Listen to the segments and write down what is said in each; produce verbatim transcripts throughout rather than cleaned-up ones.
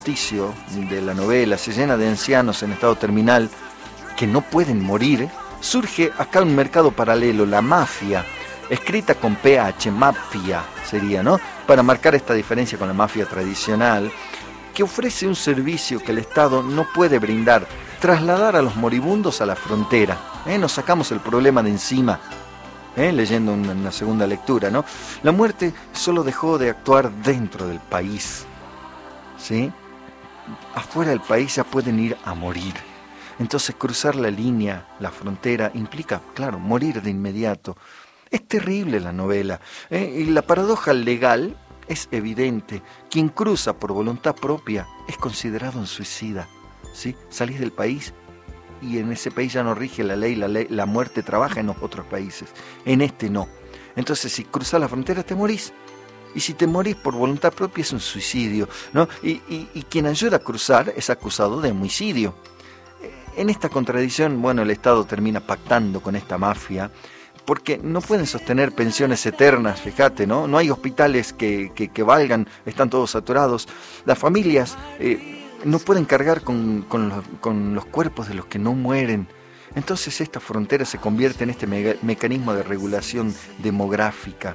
frontispicio de la novela se llena de ancianos en estado terminal que no pueden morir, surge acá un mercado paralelo, la mafia, escrita con P H, mafia sería, ¿no? Para marcar esta diferencia con la mafia tradicional, que ofrece un servicio que el Estado no puede brindar, trasladar a los moribundos a la frontera. ¿eh? Nos sacamos el problema de encima, ¿eh? leyendo una, una segunda lectura, ¿no? La muerte solo dejó de actuar dentro del país, ¿sí? Afuera del país ya pueden ir a morir. Entonces cruzar la línea, la frontera, implica, claro, morir de inmediato. Es terrible la novela, ¿eh? Y la paradoja legal es evidente. Quien cruza por voluntad propia es considerado un suicida, ¿sí? Salís del país y en ese país ya no rige la ley, la ley, la muerte trabaja en los otros países, en este no. Entonces si cruzás la frontera te morís. Y si te morís por voluntad propia es un suicidio, ¿no? Y, y, y quien ayuda a cruzar es acusado de homicidio. En esta contradicción, bueno, el Estado termina pactando con esta mafia, porque no pueden sostener pensiones eternas, fíjate, ¿no? No hay hospitales que, que, que valgan, están todos saturados. Las familias eh, no pueden cargar con, con, los, con los cuerpos de los que no mueren. Entonces esta frontera se convierte en este me- mecanismo de regulación demográfica.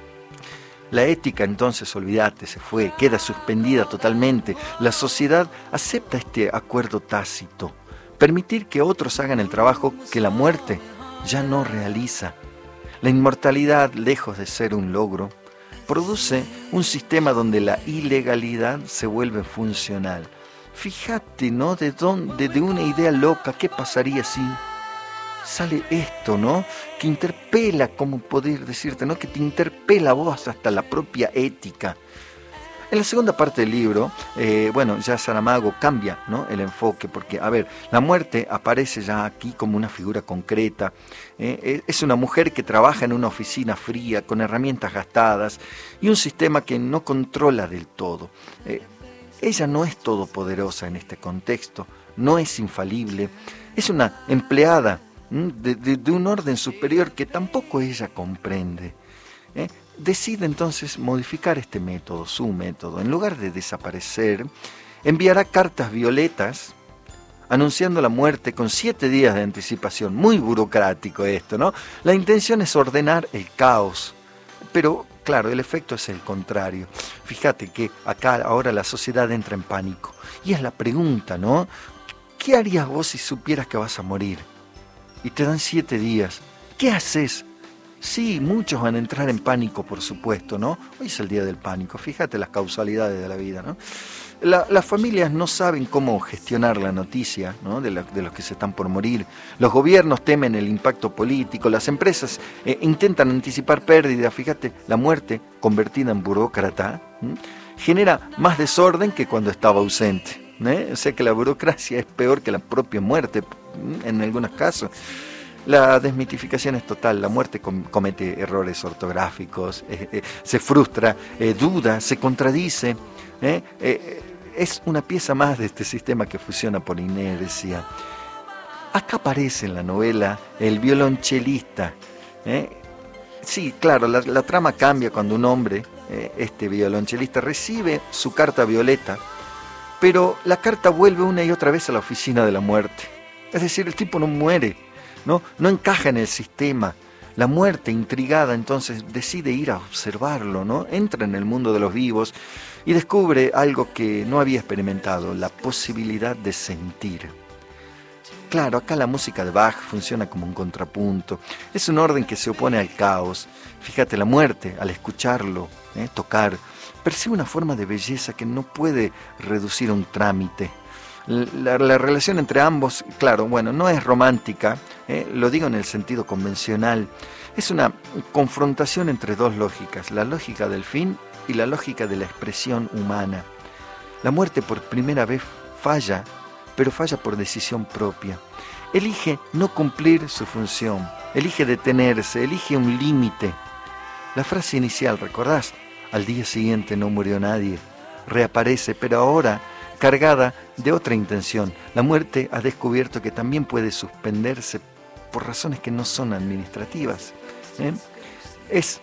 La ética entonces, olvídate, se fue, queda suspendida totalmente. La sociedad acepta este acuerdo tácito, permitir que otros hagan el trabajo que la muerte ya no realiza. La inmortalidad, lejos de ser un logro, produce un sistema donde la ilegalidad se vuelve funcional. Fíjate, ¿no? De, dónde, de una idea loca, ¿qué pasaría si sale esto, ¿no? Que interpela, como poder decirte, ¿no? Que te interpela a vos hasta la propia ética. En la segunda parte del libro, eh, bueno, ya Saramago cambia, ¿no? el enfoque, porque, a ver, la muerte aparece ya aquí como una figura concreta. Eh, es una mujer que trabaja en una oficina fría, con herramientas gastadas, y un sistema que no controla del todo. Eh, ella no es todopoderosa en este contexto, no es infalible, es una empleada de, de, de un orden superior que tampoco ella comprende. ¿eh? Decide entonces modificar este método, su método. En lugar de desaparecer, enviará cartas violetas anunciando la muerte con siete días de anticipación. Muy burocrático esto, ¿no? La intención es ordenar el caos, pero claro, el efecto es el contrario. Fíjate que acá ahora la sociedad entra en pánico. Y es la pregunta, ¿no? ¿Qué harías vos si supieras que vas a morir? Y te dan siete días. ¿Qué haces? Sí, muchos van a entrar en pánico, por supuesto, ¿no? Hoy es el día del pánico, fíjate las causalidades de la vida, ¿no? La, las familias no saben cómo gestionar la noticia, ¿no? de, la, de los que se están por morir. Los gobiernos temen el impacto político, las empresas eh, intentan anticipar pérdidas. Fíjate, la muerte, convertida en burócrata, ¿m? genera más desorden que cuando estaba ausente. ¿eh? O sea que la burocracia es peor que la propia muerte, ¿m? en algunos casos. La desmitificación es total, la muerte com- comete errores ortográficos, eh, eh, se frustra, eh, duda, se contradice, eh, eh, es una pieza más de este sistema que funciona por inercia. Acá aparece en la novela el violonchelista. Eh. Sí, claro, la, la trama cambia cuando un hombre, eh, este violonchelista, recibe su carta violeta, pero la carta vuelve una y otra vez a la oficina de la muerte. Es decir, el tipo no muere. ¿No? no encaja en el sistema. La muerte, intrigada, entonces decide ir a observarlo, ¿no? Entra en el mundo de los vivos y descubre algo que no había experimentado, la posibilidad de sentir. Claro, acá la música de Bach funciona como un contrapunto. Es un orden que se opone al caos. Fíjate, la muerte, al escucharlo, ¿eh? tocar, percibe una forma de belleza que no puede reducir a un trámite. La, la relación entre ambos, claro, bueno, no es romántica, eh, lo digo en el sentido convencional, es una confrontación entre dos lógicas, la lógica del fin y la lógica de la expresión humana. La muerte por primera vez falla, pero falla por decisión propia. Elige no cumplir su función, elige detenerse, elige un límite. La frase inicial, ¿recordás? Al día siguiente no murió nadie, reaparece, pero ahora cargada de otra intención. La muerte ha descubierto que también puede suspenderse por razones que no son administrativas. ¿eh? Es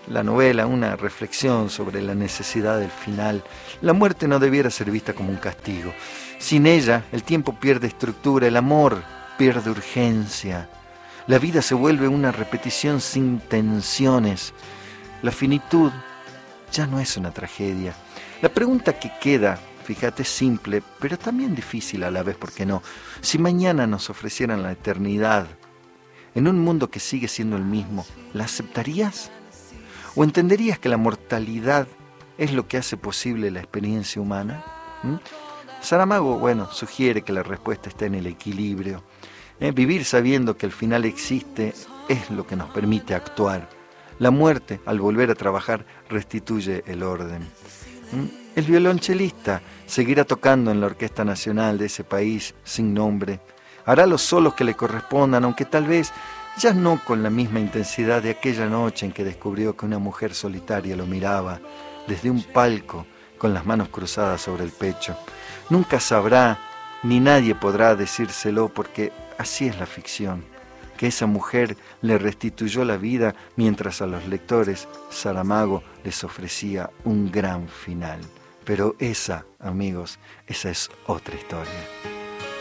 la novela una reflexión sobre la necesidad del final. La muerte no debiera ser vista como un castigo. Sin ella, el tiempo pierde estructura, el amor pierde urgencia. La vida se vuelve una repetición sin tensiones. La finitud ya no es una tragedia. La pregunta que queda, fíjate, es simple, pero también difícil a la vez, ¿por qué no? Si mañana nos ofrecieran la eternidad, en un mundo que sigue siendo el mismo, ¿la aceptarías? ¿O entenderías que la mortalidad es lo que hace posible la experiencia humana? ¿Mm? Saramago, bueno, sugiere que la respuesta está en el equilibrio. ¿Eh? Vivir sabiendo que el final existe es lo que nos permite actuar. La muerte, al volver a trabajar, restituye el orden. ¿Mm? El violonchelista seguirá tocando en la Orquesta Nacional de ese país sin nombre. Hará los solos que le correspondan, aunque tal vez ya no con la misma intensidad de aquella noche en que descubrió que una mujer solitaria lo miraba desde un palco con las manos cruzadas sobre el pecho. Nunca sabrá, ni nadie podrá decírselo, porque así es la ficción, que esa mujer le restituyó la vida mientras a los lectores Saramago les ofrecía un gran final. Pero esa, amigos, esa es otra historia.